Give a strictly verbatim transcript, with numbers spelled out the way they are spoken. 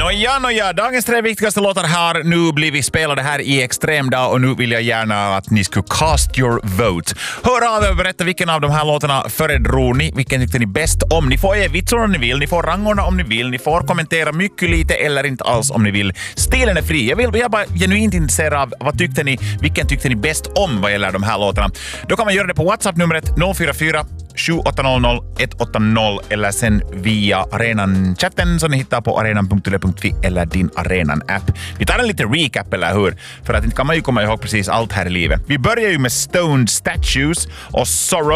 Nåja, nåja, dagens tre viktigaste låtar har nu blivit spelade här i Extrem dag och nu vill jag gärna att ni skulle cast your vote. Hör av er och berätta vilken av de här låtarna föredrog ni, vilken tyckte ni bäst om. Ni får ge vitsor om ni vill, ni får rangorna om ni vill, ni får kommentera mycket lite eller inte alls om ni vill. Stilen är fri. Jag vill jag är bara genuint intresserad av vad tyckte ni, vilken tyckte ni bäst om vad gäller de här låtarna. Då kan man göra det på WhatsApp-numret noll fyra fyra sju åtta noll noll ett åtta noll eller sen via arenan-chatten som ni hittar på arenan punkt yle punkt fi eller din Arenan-app. Vi tar en liten recap, eller hur? För att inte kan man ju komma ihåg precis allt här i livet. Vi börjar ju med Stoned Statues och Sorrow.